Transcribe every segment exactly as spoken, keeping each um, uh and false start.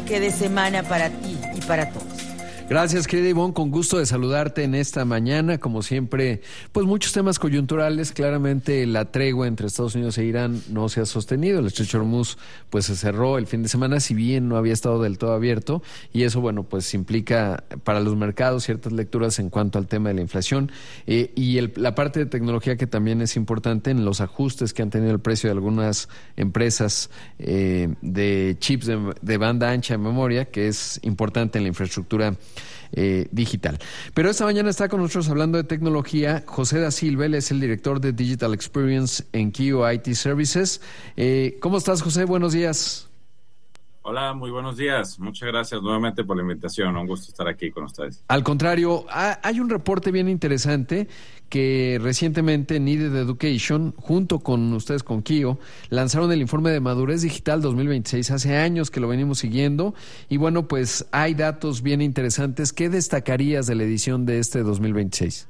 arranque de semana para ti y para todos. Gracias, querida Ivonne, con gusto de saludarte en esta mañana. Como siempre, pues muchos temas coyunturales. Claramente la tregua entre Estados Unidos e Irán no se ha sostenido. El estrecho de Hormuz pues se cerró el fin de semana, si bien no había estado del todo abierto, y eso, bueno, pues implica para los mercados ciertas lecturas en cuanto al tema de la inflación eh, y el, la parte de tecnología, que también es importante en los ajustes que han tenido el precio de algunas empresas eh, de chips de, de banda ancha de memoria, que es importante en la infraestructura Eh, digital. Pero esta mañana está con nosotros hablando de tecnología José da Silva. Él es el director de Digital Experience en Kio I T Services. Eh, ¿Cómo estás, José? Buenos días. Hola, muy buenos días. Muchas gracias nuevamente por la invitación. Un gusto estar aquí con ustedes. Al contrario, ha, hay un reporte bien interesante que recientemente Needed Education, junto con ustedes, con Kio, lanzaron el informe de Madurez Digital dos mil veintiséis. Hace años que lo venimos siguiendo y bueno, pues hay datos bien interesantes. ¿Qué destacarías de la edición de este dos mil veintiséis?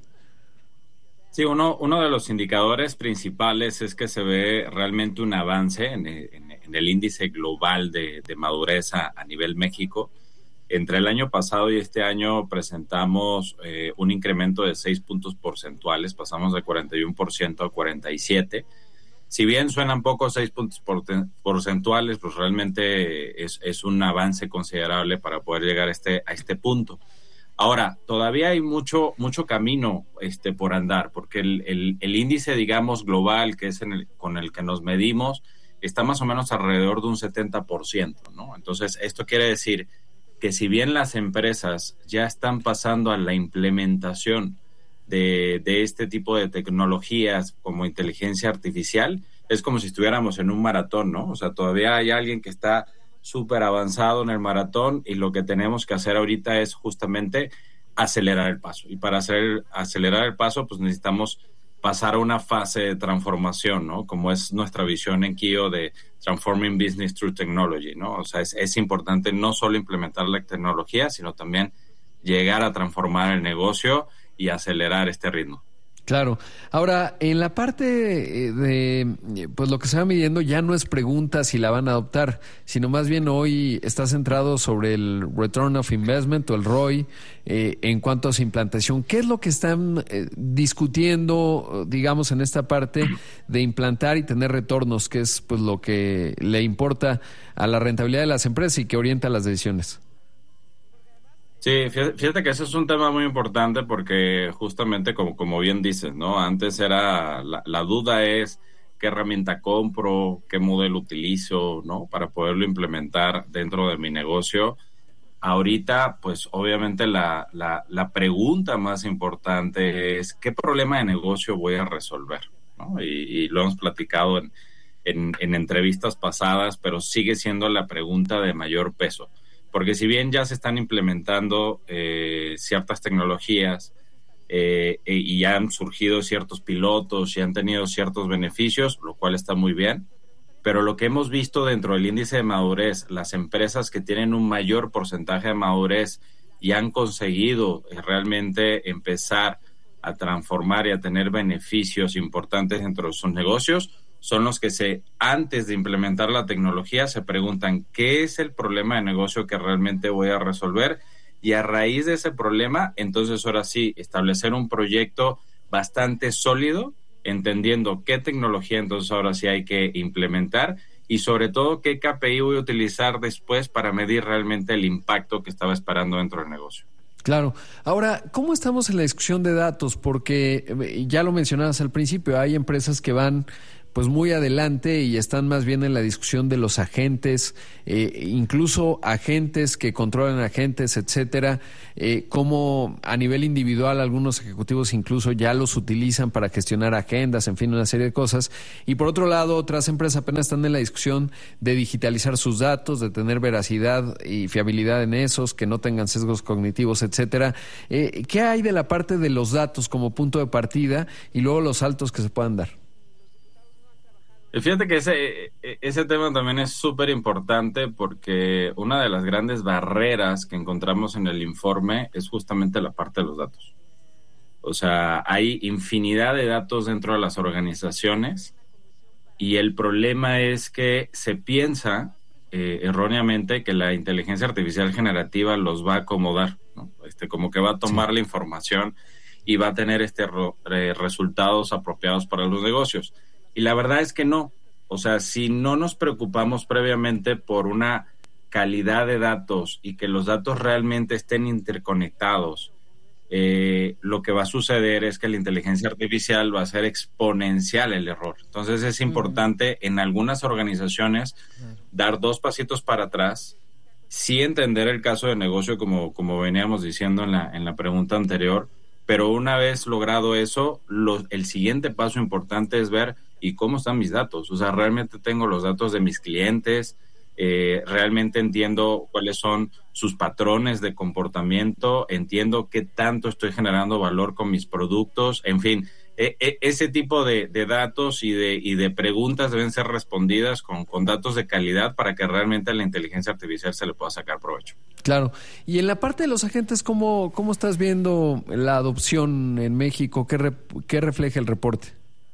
Sí, uno, uno de los indicadores principales es que se ve realmente un avance en, en, en el índice global de, de madurez a, a nivel México. Entre el año pasado y este año presentamos eh, un incremento de seis puntos porcentuales, pasamos de cuarenta y uno por ciento a cuarenta y siete por ciento. Si bien suenan pocos seis puntos porcentuales, pues realmente es, es un avance considerable para poder llegar a este, a este punto. Ahora, todavía hay mucho mucho camino este, por andar, porque el, el, el índice, digamos, global, que es en el, con el que nos medimos, está más o menos alrededor de un setenta por ciento, ¿no? Entonces, esto quiere decir que si bien las empresas ya están pasando a la implementación de, de este tipo de tecnologías como inteligencia artificial, es como si estuviéramos en un maratón, ¿no? O sea, todavía hay alguien que está súper avanzado en el maratón y lo que tenemos que hacer ahorita es justamente acelerar el paso. Y para hacer, acelerar el paso, pues necesitamos pasar a una fase de transformación, ¿no? Como es nuestra visión en Kio de Transforming Business Through Technology, ¿no? O sea, es, es importante no solo implementar la tecnología, sino también llegar a transformar el negocio y acelerar este ritmo. Claro. Ahora, en la parte de, pues lo que se va midiendo ya no es pregunta si la van a adoptar, sino más bien hoy está centrado sobre el Return of Investment o el R O I eh, en cuanto a su implantación. ¿Qué es lo que están eh, discutiendo, digamos, en esta parte de implantar y tener retornos, que es pues lo que le importa a la rentabilidad de las empresas y que orienta las decisiones? Sí, fíjate que ese es un tema muy importante porque justamente como, como bien dices, ¿no? Antes era, la, la duda es qué herramienta compro, qué modelo utilizo, ¿no? Para poderlo implementar dentro de mi negocio. Ahorita, pues obviamente la, la, la pregunta más importante es qué problema de negocio voy a resolver, ¿no? Y, y lo hemos platicado en, en, en entrevistas pasadas, pero sigue siendo la pregunta de mayor peso. Porque si bien ya se están implementando eh, ciertas tecnologías eh, y ya han surgido ciertos pilotos y han tenido ciertos beneficios, lo cual está muy bien, pero lo que hemos visto dentro del índice de madurez, las empresas que tienen un mayor porcentaje de madurez y han conseguido eh, realmente empezar a transformar y a tener beneficios importantes dentro de sus negocios, son los que se, antes de implementar la tecnología, se preguntan qué es el problema de negocio que realmente voy a resolver y a raíz de ese problema, entonces ahora sí, establecer un proyecto bastante sólido, entendiendo qué tecnología entonces ahora sí hay que implementar y sobre todo qué K P I voy a utilizar después para medir realmente el impacto que estaba esperando dentro del negocio. Claro. Ahora, ¿cómo estamos en la discusión de datos? Porque ya lo mencionabas al principio, hay empresas que van pues muy adelante y están más bien en la discusión de los agentes, eh, incluso agentes que controlan agentes, etcétera, eh, como a nivel individual algunos ejecutivos incluso ya los utilizan para gestionar agendas, en fin, una serie de cosas. Y por otro lado, otras empresas apenas están en la discusión de digitalizar sus datos, de tener veracidad y fiabilidad en esos, que no tengan sesgos cognitivos, etcétera. Eh, ¿Qué hay de la parte de los datos como punto de partida y luego los saltos que se puedan dar? Fíjate que ese, ese tema también es súper importante porque una de las grandes barreras que encontramos en el informe es justamente la parte de los datos. O sea, hay infinidad de datos dentro de las organizaciones y el problema es que se piensa eh, erróneamente que la inteligencia artificial generativa los va a acomodar, ¿no? Este, como que va a tomar sí. la información y va a tener este re, resultados apropiados para los negocios. Y la verdad es que no. O sea, si no nos preocupamos previamente por una calidad de datos y que los datos realmente estén interconectados, eh, lo que va a suceder es que la inteligencia artificial va a ser exponencial el error. Entonces es importante uh-huh. en algunas organizaciones uh-huh. dar dos pasitos para atrás, sí entender el caso de negocio como, como veníamos diciendo en la, en la pregunta anterior, pero una vez logrado eso, lo, el siguiente paso importante es ver y cómo están mis datos. O sea, realmente tengo los datos de mis clientes, eh, realmente entiendo cuáles son sus patrones de comportamiento, entiendo qué tanto estoy generando valor con mis productos, en fin, eh, eh, ese tipo de, de datos y de, y de preguntas deben ser respondidas con, con datos de calidad para que realmente a la inteligencia artificial se le pueda sacar provecho. Claro. Y en la parte de los agentes, ¿cómo, cómo estás viendo la adopción en México? ¿Qué, re, qué refleja el reporte?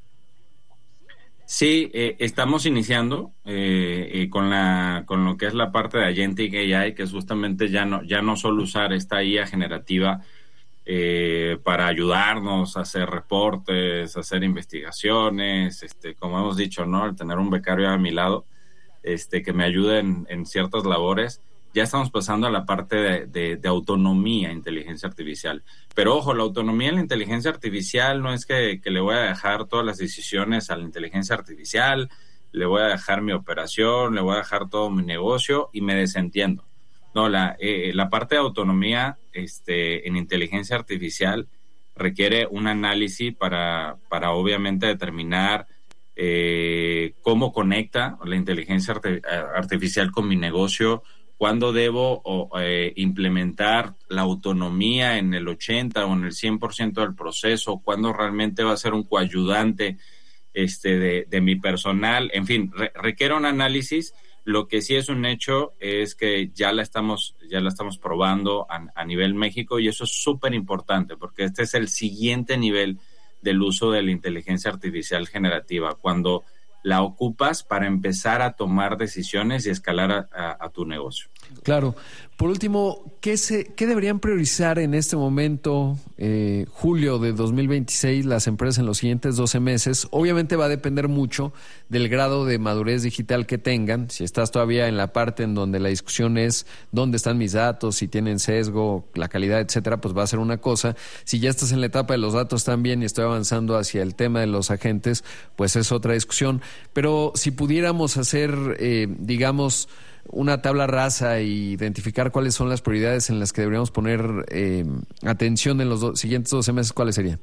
Sí, eh, estamos iniciando eh, eh, con la con lo que es la parte de Agentic A I, que es justamente ya no ya no solo usar esta I A generativa eh, para ayudarnos a hacer reportes, a hacer investigaciones, este, como hemos dicho, ¿no? El tener un becario a mi lado, este, que me ayude en, en ciertas labores. Ya estamos pasando a la parte de, de, de autonomía e inteligencia artificial. Pero ojo, la autonomía en la inteligencia artificial no es que, que le voy a dejar todas las decisiones a la inteligencia artificial, le voy a dejar mi operación, le voy a dejar todo mi negocio y me desentiendo. No, la, eh, la parte de autonomía este, en inteligencia artificial requiere un análisis para, para obviamente determinar eh, cómo conecta la inteligencia arti- artificial con mi negocio, cuándo debo o, eh, implementar la autonomía en el ochenta o en el cien por ciento del proceso, cuándo realmente va a ser un coayudante este, de, de mi personal. En fin, re- requiere un análisis. Lo que sí es un hecho es que ya la estamos, ya la estamos probando a, a nivel México, y eso es súper importante porque este es el siguiente nivel del uso de la inteligencia artificial generativa, cuando la ocupas para empezar a tomar decisiones y escalar a, a, a tu negocio. Claro. Por último, ¿qué, se, qué deberían priorizar en este momento, eh, julio de dos mil veintiséis, las empresas en los siguientes doce meses? Obviamente va a depender mucho del grado de madurez digital que tengan. Si estás todavía en la parte en donde la discusión es dónde están mis datos, si tienen sesgo, la calidad, etcétera, pues va a ser una cosa. Si ya estás en la etapa de los datos también y estoy avanzando hacia el tema de los agentes, pues es otra discusión. Pero si pudiéramos hacer, eh, digamos, una tabla rasa e identificar cuáles son las prioridades en las que deberíamos poner eh, atención en los do- siguientes doce meses, ¿cuáles serían?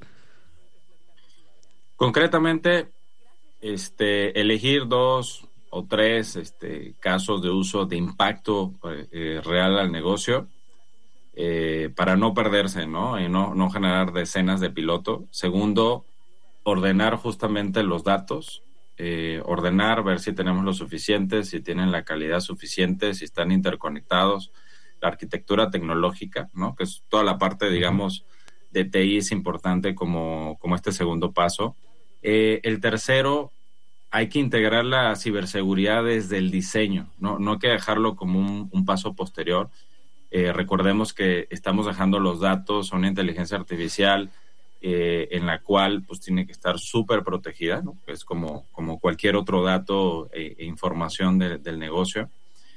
Concretamente, este, elegir dos o tres este, casos de uso de impacto eh, real al negocio eh, para no perderse, ¿no? Y no, no generar decenas de piloto. Segundo, ordenar justamente los datos. Eh, ordenar, ver si tenemos lo suficiente, si tienen la calidad suficiente, si están interconectados, la arquitectura tecnológica, ¿no? Que es toda la parte, digamos, de T I es importante como, como este segundo paso. Eh, el tercero, hay que integrar la ciberseguridad desde el diseño, no, no hay que dejarlo como un, un paso posterior. Eh, recordemos que estamos dejando los datos a una inteligencia artificial Eh, en la cual pues tiene que estar súper protegida, ¿no? Es como, como cualquier otro dato e, e información de, del negocio.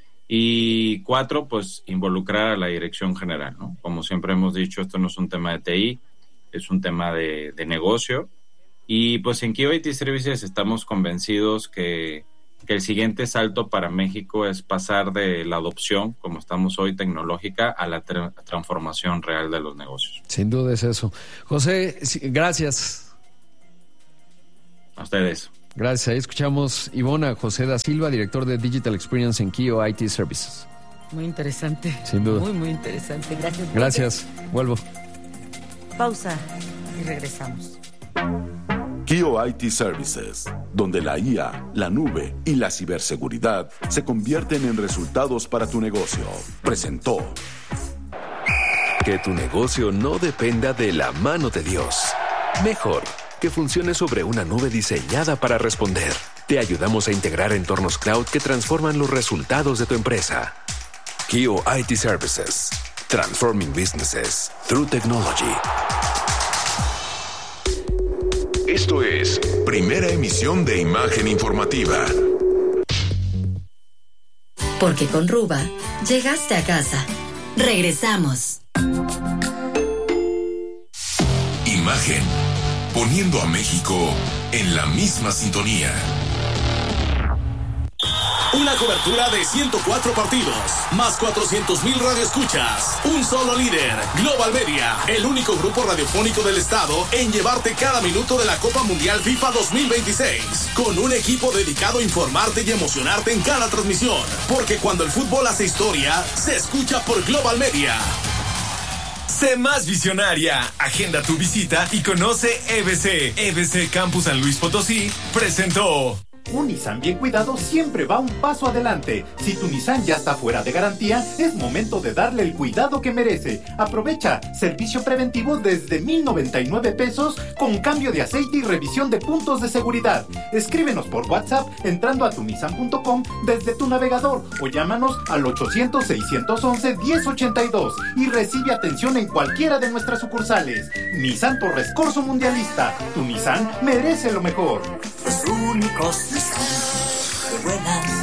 Y cuatro, pues involucrar a la dirección general, ¿no? Como siempre hemos dicho, esto no es un tema de T I, es un tema de, de negocio. Y pues en Kio I T Services estamos convencidos que, que el siguiente salto para México es pasar de la adopción, como estamos hoy, tecnológica, a la tra- transformación real de los negocios. Sin duda es eso. José, gracias. A ustedes. Gracias. Ahí escuchamos Ivona José da Silva, director de Digital Experience en Kio I T Services. Muy interesante. Sin duda. Muy, muy interesante. Gracias. Gracias. Vuelvo. Pausa y regresamos. Kio I T Services, donde la I A, la nube y la ciberseguridad se convierten en resultados para tu negocio. Presentó. Que tu negocio no dependa de la mano de Dios. Mejor, que funcione sobre una nube diseñada para responder. Te ayudamos a integrar entornos cloud que transforman los resultados de tu empresa. Kio I T Services. Transforming businesses through technology. Esto es Primera Emisión de Imagen Informativa. Porque con Ruba llegaste a casa. Regresamos. Imagen. Poniendo a México en la misma sintonía. Una cobertura de ciento cuatro partidos, más cuatrocientos mil radioescuchas, un solo líder, Global Media, el único grupo radiofónico del estado en llevarte cada minuto de la Copa Mundial FIFA dos mil veintiséis, con un equipo dedicado a informarte y emocionarte en cada transmisión, porque cuando el fútbol hace historia, se escucha por Global Media. Sé más visionaria. Agenda tu visita y conoce E B C. E B C Campus San Luis Potosí presentó. Un Nissan bien cuidado siempre va un paso adelante. Si tu Nissan ya está fuera de garantía, es momento de darle el cuidado que merece. Aprovecha servicio preventivo desde mil noventa y nueve pesos con cambio de aceite y revisión de puntos de seguridad. Escríbenos por WhatsApp entrando a tu nissan punto com desde tu navegador o llámanos al ochocientos, seiscientos once, diez ochenta y dos y recibe atención en cualquiera de nuestras sucursales. Nissan Torres Corso Mundialista. Tu Nissan merece lo mejor. Los únicos Nissan que vuelan.